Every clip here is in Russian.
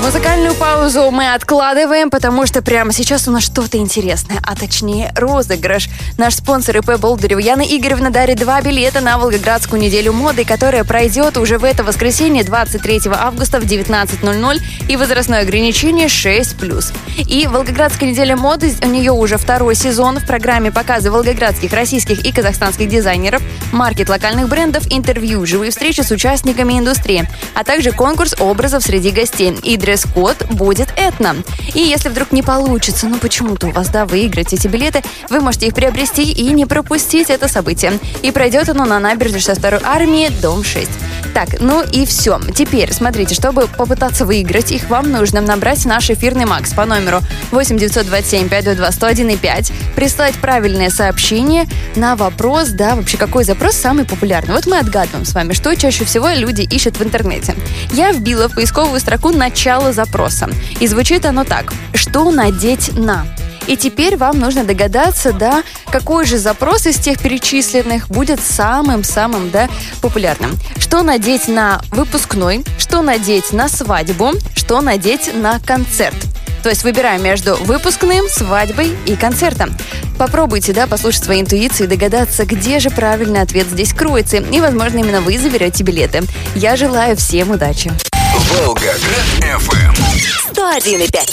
Музыкальную паузу мы откладываем, потому что прямо сейчас у нас что-то интересное, а точнее розыгрыш. Наш спонсор ИП Болдырева Яна Игоревна дарит 2 билета на Волгоградскую неделю моды, которая пройдет уже в это воскресенье, 23 августа в 19:00, и возрастное ограничение 6+. И Волгоградская неделя моды, у нее уже 2-й сезон. В программе показы волгоградских, российских и казахстанских дизайнеров, маркет локальных брендов, интервью, живые встречи с участниками индустрии, а также конкурс образов среди гостей. И дресс-код будет этно. И если вдруг не получится, почему-то у вас, выиграть эти билеты, вы можете их приобрести и не пропустить это событие. И пройдет оно на набережной 62-й армии, дом 6. Так, и все. Теперь, смотрите, чтобы попытаться выиграть их, вам нужно набрать наш эфирный МАКС по номеру 8-927-522-101-5, прислать правильное сообщение на вопрос, вообще какой запрос самый популярный. Вот мы отгадываем с вами, что чаще всего люди ищут в интернете. Я вбила в поисковую строку начало запроса. И звучит оно так: что надеть на? И теперь вам нужно догадаться, какой же запрос из тех перечисленных будет самым-самым, популярным. Что надеть на выпускной, что надеть на свадьбу, что надеть на концерт. То есть выбираем между выпускным, свадьбой и концертом. Попробуйте, послушать свои интуиции и догадаться, где же правильный ответ здесь кроется. И, возможно, именно вы заберете билеты. Я желаю всем удачи. Волгоград FM 101,5.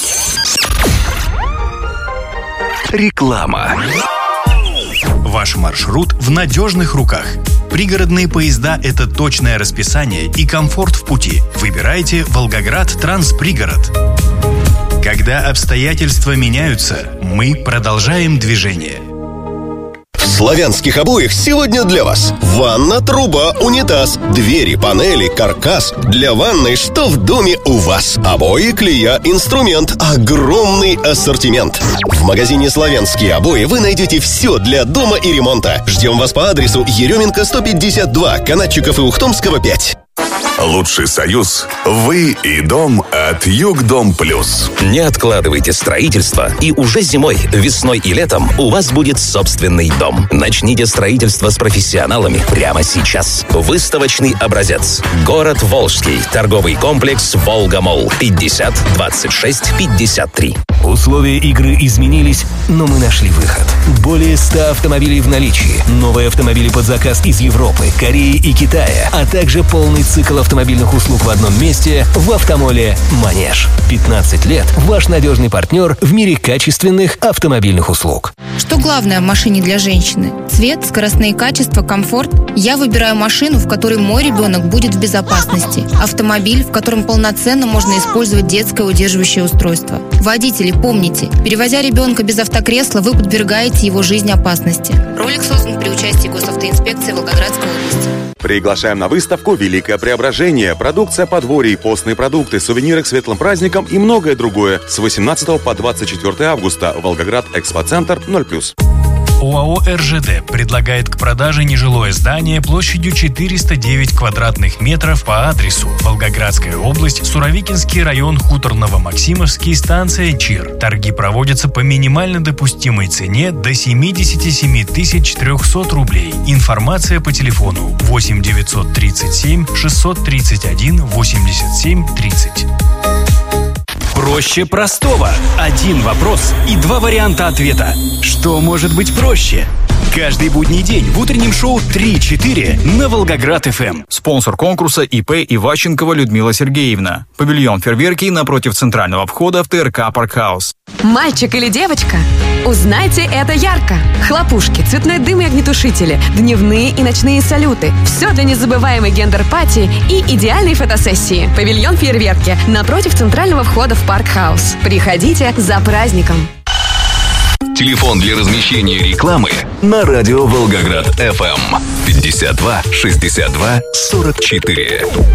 Реклама. Ваш маршрут в надежных руках. Пригородные поезда – это точное расписание и комфорт в пути. Выбирайте Волгоград Транспригород. Когда обстоятельства меняются, мы продолжаем движение. В славянских обоях сегодня для вас ванна, труба, унитаз, двери, панели, каркас. Для ванной что в доме у вас? Обои, клея, инструмент, огромный ассортимент. В магазине «Славянские обои» вы найдете все для дома и ремонта. Ждем вас по адресу Еременко 152, Канатчиков и Ухтомского 5. Лучший союз – вы и дом от Югдом Плюс. Не откладывайте строительство, и уже зимой, весной и летом у вас будет собственный дом. Начните строительство с профессионалами прямо сейчас. Выставочный образец. Город Волжский. Торговый комплекс «Волгамолл». 50 26 53. Условия игры изменились, но мы нашли выход. Более 100 автомобилей в наличии. Новые автомобили под заказ из Европы, Кореи и Китая, а также полный цикл автомобильных услуг в одном месте в автомоле «Манеж». 15 лет – ваш надежный партнер в мире качественных автомобильных услуг. Что главное в машине для женщины? Цвет, скоростные качества, комфорт? Я выбираю машину, в которой мой ребенок будет в безопасности. Автомобиль, в котором полноценно можно использовать детское удерживающее устройство. Водители, помните, перевозя ребенка без автокресла, вы подвергаете его жизни опасности. Ролик создан при участии госавтоинспекции Волгоградской области. Приглашаем на выставку «Великое преображение». Продукция подворий, постные продукты, сувениры к светлым праздникам и многое другое. С 18 по 24 августа. Волгоград, Экспоцентр, 0+. ОАО «РЖД» предлагает к продаже нежилое здание площадью 409 квадратных метров по адресу Волгоградская область, Суровикинский район, Хуторново-Максимовский, станция ЧИР. Торги проводятся по минимально допустимой цене до 77 300 рублей. Информация по телефону 8 937 631 87 30. Проще простого. Один вопрос и 2 варианта ответа. Что может быть проще? Каждый будний день в утреннем шоу 3-4 на Волгоград ФМ. Спонсор конкурса ИП Иващенкова Людмила Сергеевна. Павильон фейерверки напротив центрального входа в ТРК «Паркхаус». Мальчик или девочка? Узнайте это ярко. Хлопушки, цветной дым и огнетушители, дневные и ночные салюты. Все для незабываемой гендер-пати и идеальной фотосессии. Павильон фейерверки напротив центрального входа в Паркхаус. Приходите за праздником. Телефон для размещения рекламы на радио Волгоград FM 52 62 44.